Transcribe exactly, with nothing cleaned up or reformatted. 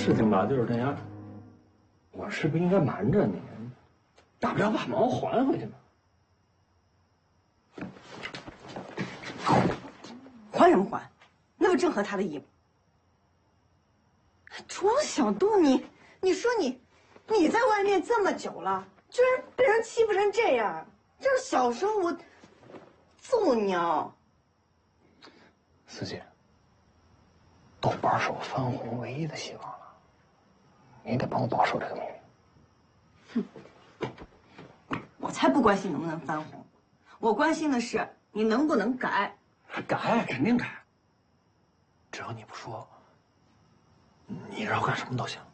事情吧就是这样，我是不是应该瞒着你？大不了把毛还回去嘛。 还什么还？那不正合他的意吗？楚小杜，你你说你你在外面这么久了，居然被人欺负成这样，要是小时候我揍你啊！ 四姐，豆瓣是我翻红唯一的希望了，你得帮我保守这个秘密。 哼，我才不关心能不能翻红，我关心的是你能不能改。 改，肯定改。只要你不说，你让我干什么都行。